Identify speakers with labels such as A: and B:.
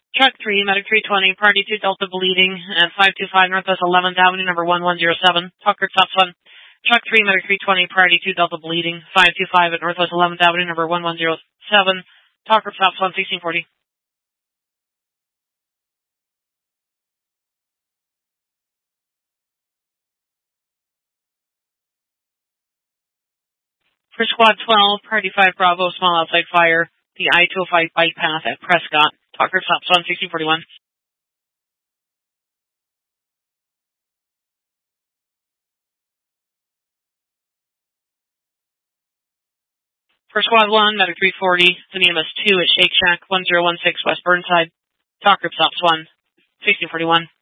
A: Truck 3, Medic 320, Priority 2 Delta bleeding at 525 Northwest 11th Avenue, number 1107. Talker stops 1. Truck 3, Medic 320, Priority 2 Delta bleeding, 525 at Northwest 11th Avenue, number 1107. Talker stops 1, 1640. For Squad 12, Priority 5 Bravo, small outside fire, the I-205 bike path at Prescott. Talker stops 1, 1641. For Squad 1, Medic 340, the EMS 2 at Shake Shack, 1016 West Burnside. Talker stops 1, 1641.